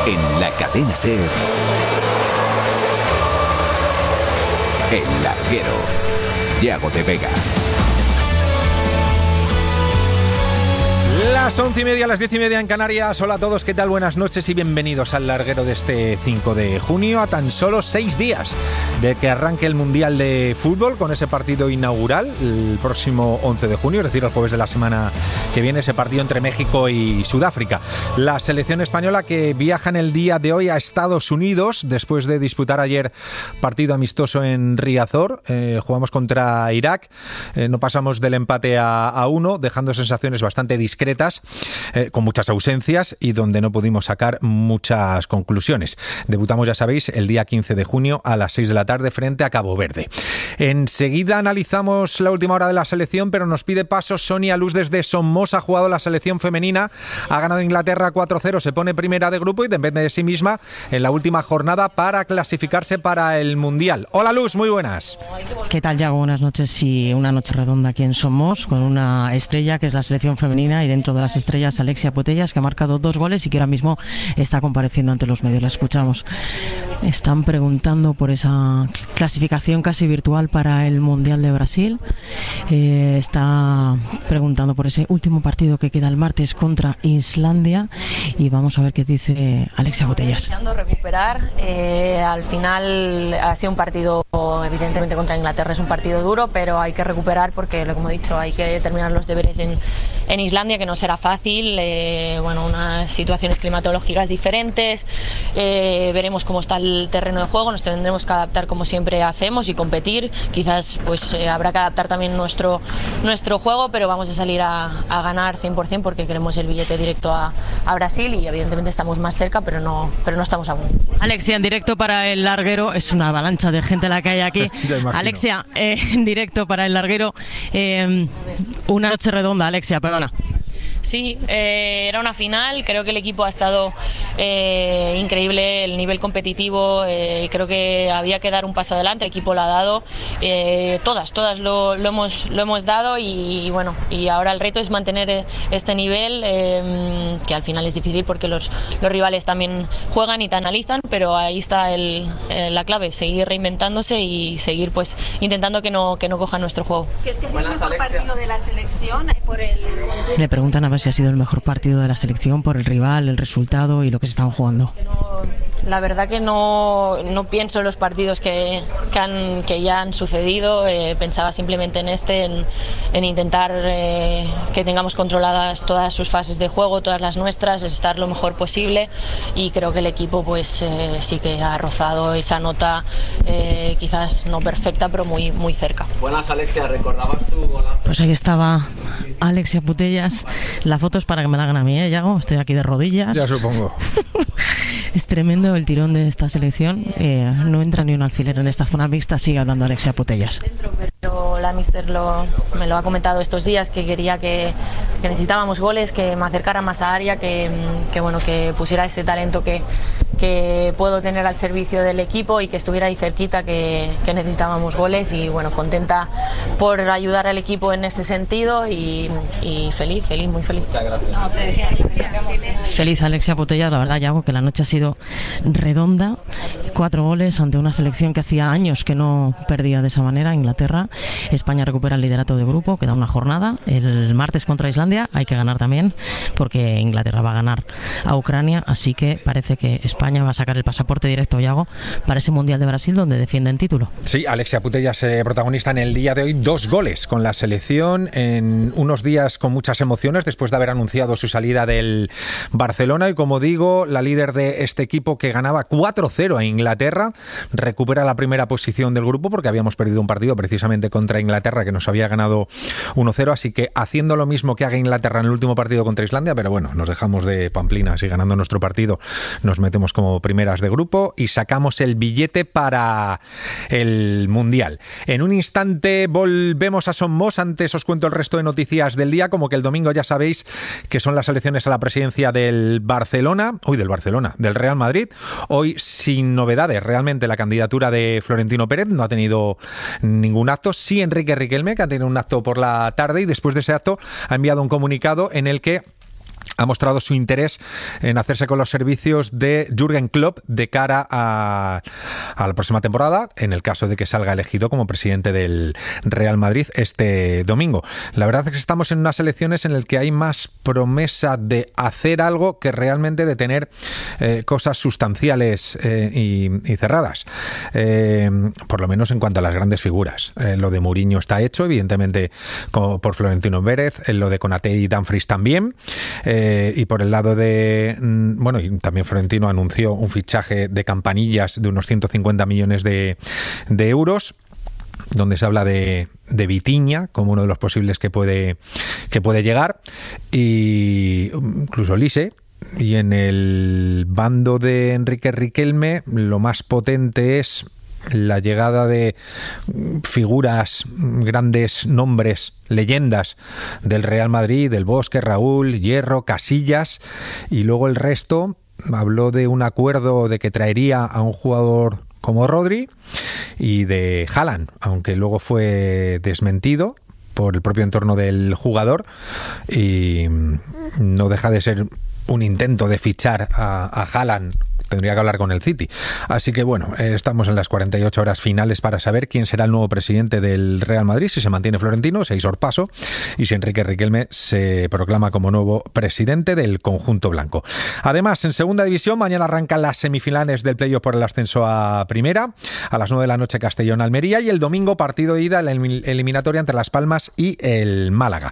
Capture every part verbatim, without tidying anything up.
En la cadena SER, El Larguero, Yago de Vega. Las once y media, las diez y media en Canarias. Hola a todos, ¿qué tal? Buenas noches y bienvenidos al Larguero de este cinco de junio, a tan solo seis días de que arranque el Mundial de Fútbol, con ese partido inaugural el próximo once de junio, es decir, el jueves de la semana que viene, ese partido entre México y Sudáfrica. La selección española que viaja en el día de hoy a Estados Unidos, después de disputar ayer partido amistoso en Riazor. Eh, jugamos contra Irak, eh, no pasamos del empate a, a uno, dejando sensaciones bastante discretas, Eh, con muchas ausencias y donde no pudimos sacar muchas conclusiones. Debutamos, ya sabéis, el día quince de junio a las seis de la tarde frente a Cabo Verde. Enseguida analizamos la última hora de la selección, pero nos pide paso Sonia Luz desde Somos. Ha jugado la selección femenina, ha ganado Inglaterra cuatro cero, se pone primera de grupo y depende de sí misma en la última jornada para clasificarse para el Mundial. Hola Luz, muy buenas. ¿Qué tal, Yago? Buenas noches. Sí, una noche redonda aquí en Somos, con una estrella que es la selección femenina, y dentro de las estrellas Alexia Putellas, que ha marcado dos goles y que ahora mismo está compareciendo ante los medios. La escuchamos. Están preguntando por esa clasificación casi virtual para el Mundial de Brasil. Eh, está preguntando por ese último partido que queda el martes contra Islandia, y vamos a ver qué dice Alexia Putellas. Recuperar, eh, al final ha sido un partido, evidentemente contra Inglaterra es un partido duro, pero hay que recuperar porque, como he dicho, hay que terminar los deberes en, en Islandia, que no será fácil, eh, bueno, unas situaciones climatológicas diferentes, eh, veremos cómo está el terreno de juego, nos tendremos que adaptar como siempre hacemos y competir, quizás pues eh, habrá que adaptar también nuestro, nuestro juego, pero vamos a salir a, a ganar cien por ciento porque queremos el billete directo a, a Brasil y evidentemente estamos más cerca, pero no, pero no estamos aún. Alexia, en directo para El Larguero, es una avalancha de gente la que hay aquí. Alexia, eh, en directo para El Larguero, eh, una noche redonda, Alexia, perdona. Sí, eh, era una final, creo que el equipo ha estado eh, increíble, el nivel competitivo, eh, creo que había que dar un paso adelante, el equipo lo ha dado, eh, todas, todas lo, lo, hemos, lo hemos dado y, y bueno, y ahora el reto es mantener este nivel, eh, que al final es difícil porque los, los rivales también juegan y te analizan, pero ahí está el, eh, la clave, seguir reinventándose y seguir pues intentando que no, que no coja nuestro juego. ¿Qué es que es el mejor partido de la selección por el... Le preguntan a ver si ha sido el mejor partido de la selección por el rival, el resultado y lo que se estaban jugando. La verdad que no, no pienso en los partidos que, que, han, que ya han sucedido, eh, pensaba simplemente en este, en, en intentar eh, que tengamos controladas todas sus fases de juego, todas las nuestras, estar lo mejor posible, y creo que el equipo pues eh, sí que ha rozado esa nota, eh, quizás no perfecta, pero muy, muy cerca. Buenas, Alexia, ¿recordabas tu golazo? Pues ahí estaba Alexia Putellas. La foto es para que me la hagan a mí, ¿eh, Yago? Estoy aquí de rodillas. Ya supongo. Es tremendo el tirón de esta selección. Eh, no entra ni un alfiler en esta zona mixta. Sigue hablando Alexia Putellas. Pero la míster lo, me lo ha comentado estos días, que quería que, que necesitábamos goles, que me acercara más a área, que, que bueno, que pusiera ese talento que, que puedo tener al servicio del equipo y que estuviera ahí cerquita, que, que necesitábamos goles, y bueno, contenta por ayudar al equipo en ese sentido y, y feliz, feliz, muy feliz. Muchas gracias. Feliz Alexia Putellas, la verdad, Yago, que la noche ha sido redonda. Cuatro goles ante una selección que hacía años que no perdía de esa manera, Inglaterra. España recupera el liderato de grupo, queda una jornada. El martes contra Islandia hay que ganar también, porque Inglaterra va a ganar a Ucrania, así que parece que España va a sacar el pasaporte directo, Yago, para ese Mundial de Brasil donde defienden título. Sí, Alexia Putellas, eh, protagonista en el día de hoy, dos goles con la selección en unos días con muchas emociones después de haber anunciado su salida del Barcelona, y como digo, la líder de este equipo que ganaba cuatro cero a Inglaterra recupera la primera posición del grupo, porque habíamos perdido un partido precisamente contra Inglaterra que nos había ganado uno cero, así que haciendo lo mismo que haga Inglaterra en el último partido contra Islandia, pero bueno, nos dejamos de pamplinas y ganando nuestro partido nos metemos como primeras de grupo y sacamos el billete para el Mundial. En un instante volvemos a Somos. Antes os cuento el resto de noticias del día, como que el domingo ya sabéis que son las elecciones a la presidencia del Barcelona, uy, del Barcelona, del Real Madrid. Hoy sin novedades, realmente la candidatura de Florentino Pérez no ha tenido ningún acto. Sí, Enrique Riquelme, que ha tenido un acto por la tarde, y después de ese acto ha enviado un comunicado en el que ha mostrado su interés en hacerse con los servicios de Jürgen Klopp de cara a, a la próxima temporada, en el caso de que salga elegido como presidente del Real Madrid este domingo. La verdad es que estamos en unas elecciones en las que hay más promesa de hacer algo que realmente de tener eh, cosas sustanciales eh, y, y cerradas, eh, por lo menos en cuanto a las grandes figuras. Eh, lo de Mourinho está hecho, evidentemente, como por Florentino Pérez, eh, lo de Konaté y Dumfries también. Eh, Eh, y por el lado de, bueno, y también Florentino anunció un fichaje de Campanillas de unos ciento cincuenta millones de, de euros, donde se habla de, de Vitinha como uno de los posibles que puede, que puede llegar, y incluso Lise. Y en el bando de Enrique Riquelme, lo más potente es la llegada de figuras, grandes nombres, leyendas del Real Madrid, del Bosque, Raúl, Hierro, Casillas, y luego el resto. Habló de un acuerdo de que traería a un jugador como Rodri y de Haaland, aunque luego fue desmentido por el propio entorno del jugador, y no deja de ser un intento de fichar a, a Haaland. Tendría que hablar con el City. Así que bueno, eh, estamos en las cuarenta y ocho horas finales para saber quién será el nuevo presidente del Real Madrid, si se mantiene Florentino, seis Orpaso, y si Enrique Riquelme se proclama como nuevo presidente del conjunto blanco. Además, en segunda división, mañana arrancan las semifinales del playoff por el ascenso a primera, a las nueve de la noche Castellón-Almería, y el domingo partido de ida, la eliminatoria entre Las Palmas y el Málaga.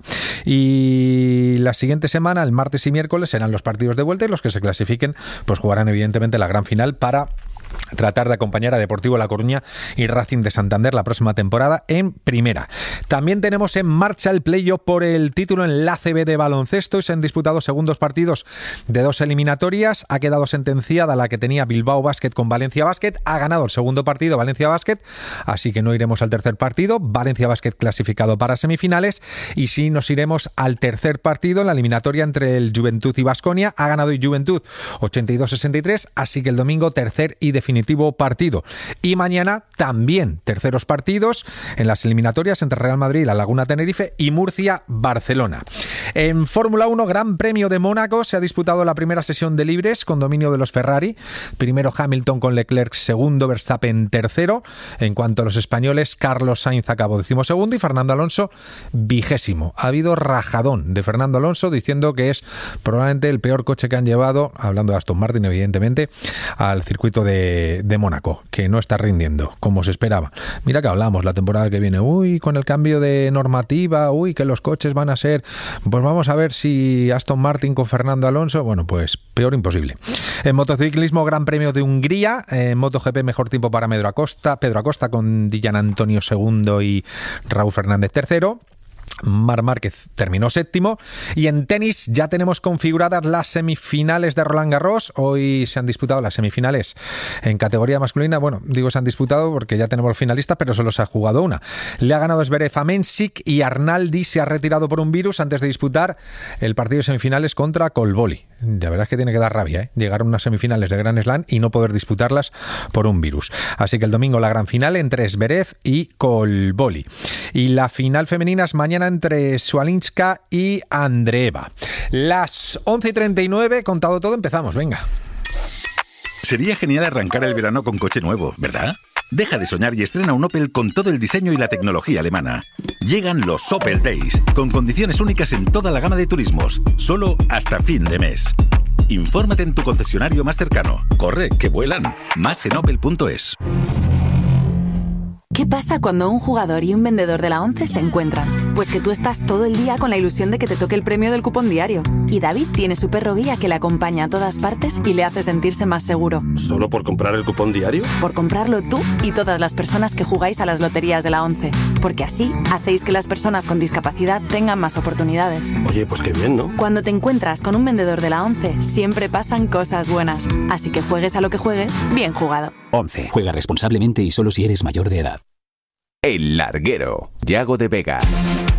Y la siguiente semana, el martes y miércoles, serán los partidos de vuelta, y los que se clasifiquen pues jugarán evidentemente la gran final para tratar de acompañar a Deportivo La Coruña y Racing de Santander la próxima temporada en primera. También tenemos en marcha el playoff por el título en la A C B de baloncesto, y se han disputado segundos partidos de dos eliminatorias. Ha quedado sentenciada la que tenía Bilbao Basket con Valencia Basket. Ha ganado el segundo partido Valencia Basket, así que no iremos al tercer partido. Valencia Basket clasificado para semifinales, y sí nos iremos al tercer partido en la eliminatoria entre el Juventud y Baskonia. Ha ganado el Juventud ochenta y dos sesenta y tres, así que el domingo tercer y definitivo partido. Y mañana también terceros partidos en las eliminatorias entre Real Madrid, La Laguna Tenerife y Murcia Barcelona. En Fórmula uno, Gran Premio de Mónaco, se ha disputado la primera sesión de libres con dominio de los Ferrari. Primero Hamilton con Leclerc, segundo Verstappen tercero. En cuanto a los españoles, Carlos Sainz acabó decimosegundo y Fernando Alonso vigésimo. Ha habido rajadón de Fernando Alonso diciendo que es probablemente el peor coche que han llevado, hablando de Aston Martin evidentemente, al circuito de, de Mónaco, que no está rindiendo como se esperaba. Mira que hablamos la temporada que viene, uy, con el cambio de normativa, uy, que los coches van a ser, pues vamos a ver si Aston Martin con Fernando Alonso, bueno, pues peor imposible. En motociclismo, Gran Premio de Hungría, en MotoGP, mejor tiempo para Pedro Acosta, Pedro Acosta con Dillan Antonio segundo y Raúl Fernández tercero. Marc Márquez terminó séptimo. Y en tenis ya tenemos configuradas las semifinales de Roland Garros. Hoy se han disputado las semifinales en categoría masculina. Bueno, digo se han disputado porque ya tenemos los finalistas, pero solo se ha jugado una. Le ha ganado Zverev a Mensik, y Arnaldi se ha retirado por un virus antes de disputar el partido de semifinales contra Colboli. La verdad es que tiene que dar rabia, ¿eh? Llegar a unas semifinales de Grand Slam y no poder disputarlas por un virus. Así que el domingo la gran final entre Zverev y Colboli. Y la final femenina es mañana entre Swalinska y Andreeva. Las once y treinta y nueve, contado todo, empezamos, venga. Sería genial arrancar el verano con coche nuevo, ¿verdad? Deja de soñar y estrena un Opel con todo el diseño y la tecnología alemana. Llegan los Opel Days, con condiciones únicas en toda la gama de turismos, solo hasta fin de mes. Infórmate en tu concesionario más cercano. Corre, que vuelan. Más en opel punto es. ¿Qué pasa cuando un jugador y un vendedor de la ONCE se encuentran? Pues que tú estás todo el día con la ilusión de que te toque el premio del cupón diario. Y David tiene su perro guía que le acompaña a todas partes y le hace sentirse más seguro. ¿Solo por comprar el cupón diario? Por comprarlo tú y todas las personas que jugáis a las loterías de la ONCE. Porque así hacéis que las personas con discapacidad tengan más oportunidades. Oye, pues qué bien, ¿no? Cuando te encuentras con un vendedor de la ONCE, siempre pasan cosas buenas. Así que juegues a lo que juegues, bien jugado. once. Juega responsablemente y solo si eres mayor de edad. El Larguero. Yago de Vega.